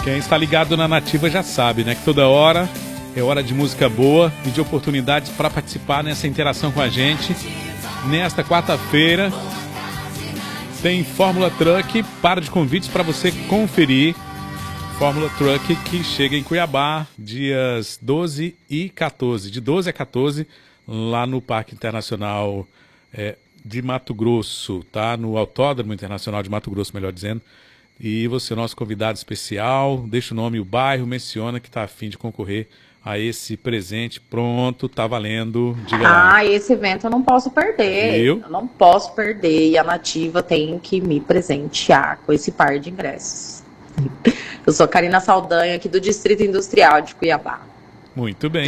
Quem está ligado na Nativa já sabe, né? Que toda hora é hora de música boa e de oportunidades para participar nessa interação com a gente. Nesta quarta-feira tem Fórmula Truck, par de convites para você conferir. Fórmula Truck que chega em Cuiabá dias 12 e 14, de 12 a 14, lá no Parque Internacional de Mato Grosso, tá? No Autódromo Internacional de Mato Grosso, melhor dizendo. E você é nosso convidado especial, deixa o nome e o bairro, menciona que está a fim de concorrer a esse presente. Pronto, tá valendo. Diga lá. Esse evento eu não posso perder. Viu? Eu não posso perder. E a Nativa tem que me presentear com esse par de ingressos. Eu sou Karina Saldanha, aqui do Distrito Industrial de Cuiabá. Muito bem.